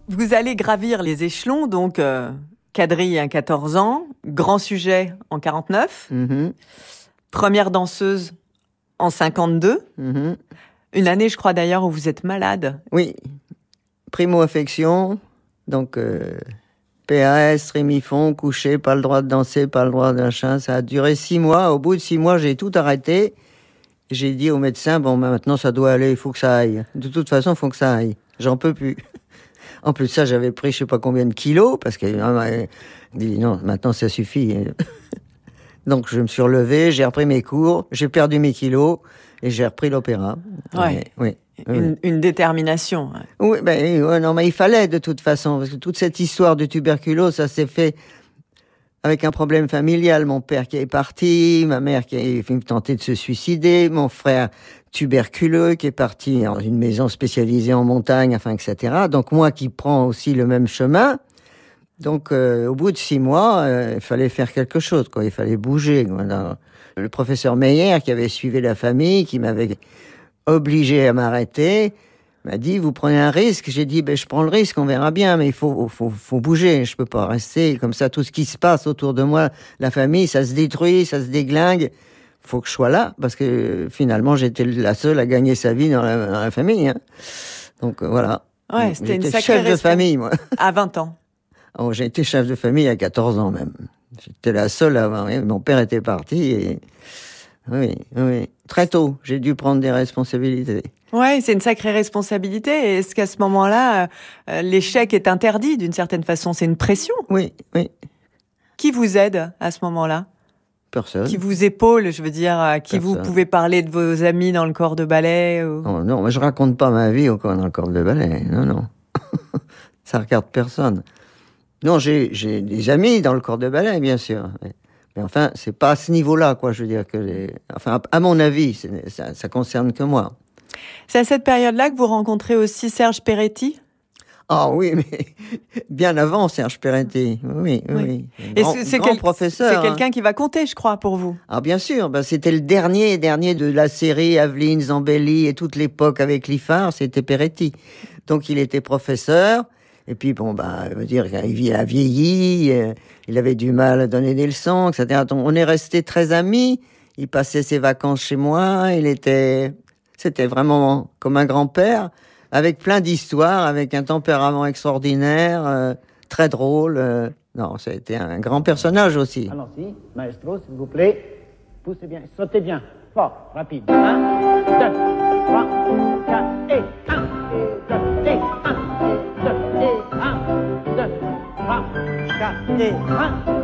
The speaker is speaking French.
Vous allez gravir les échelons, donc quadrille à 14 ans, grand sujet en 49, première danseuse en 52, une année, je crois d'ailleurs, où vous êtes malade. Oui, primo-infection, donc PAS, rémifon, couché, pas le droit de danser, pas le droit d'un chien. Ça a duré 6 mois. Au bout de 6 mois, j'ai tout arrêté. J'ai dit au médecin, bon, maintenant ça doit aller, il faut que ça aille. De toute façon, il faut que ça aille. J'en peux plus. En plus de ça, j'avais pris je sais pas combien de kilos, parce qu'elle m'a dit non, maintenant ça suffit. Donc je me suis relevé, j'ai repris mes cours, j'ai perdu mes kilos et j'ai repris l'opéra. Ouais. Oui. Une détermination. Oui, non, mais il fallait de toute façon, parce que toute cette histoire de tuberculose, ça s'est fait avec un problème familial. Mon père qui est parti, ma mère qui a tenté de se suicider, mon frère tuberculeux qui est parti dans une maison spécialisée en montagne, enfin, etc. Donc moi qui prends aussi le même chemin. Donc au bout de 6 mois, il fallait faire quelque chose, quoi. Il fallait bouger. Voilà. Le professeur Meyer, qui avait suivi la famille, qui m'avait obligé à m'arrêter, m'a dit, vous prenez un risque. J'ai dit, je prends le risque, on verra bien, mais il faut bouger. Je peux pas rester comme ça. Tout ce qui se passe autour de moi, la famille, ça se détruit, ça se déglingue. Faut que je sois là, parce que finalement, j'étais la seule à gagner sa vie dans la famille. Hein. Donc voilà. Ouais, c'était une sacrée chef de famille, moi. À 20 ans. Oh, j'ai été chef de famille à 14 ans même. J'étais la seule avant. Mon père était parti et oui. Très tôt, j'ai dû prendre des responsabilités. Ouais, c'est une sacrée responsabilité. Est-ce qu'à ce moment-là, l'échec est interdit d'une certaine façon? C'est une pression. Oui. Qui vous aide à ce moment-là? Personne. Qui vous épaule, je veux dire, qui Personne. vous pouvez parler de vos amis dans le corps de ballet ou... Oh, non, mais je raconte pas ma vie dans le corps de ballet. Non. Ça regarde personne. Non, j'ai des amis dans le corps de ballet, bien sûr. Mais enfin, c'est pas à ce niveau-là, quoi. Je veux dire enfin, à mon avis, ça concerne que moi. C'est à cette période-là que vous rencontrez aussi Serge Peretti? Ah oui, mais bien avant Serge Peretti. Oui. Et c'est grand professeur. C'est quelqu'un qui va compter, je crois, pour vous. Ah bien sûr, c'était le dernier de la série Aveline, Zambelli et toute l'époque avec Liffard, c'était Peretti. Donc il était professeur. Et puis il a vieilli, il avait du mal à donner des leçons, etc. Donc, on est restés très amis. Il passait ses vacances chez moi. C'était vraiment comme un grand-père, avec plein d'histoires, avec un tempérament extraordinaire, très drôle. Non, ça a été un grand personnage aussi. Allons-y, maestro, s'il vous plaît. Poussez bien, sautez bien, fort, rapide. 1, 2, 3, 4, et 1, et 2, et 1, et 2, et 1, 2, 3, 4, et 1.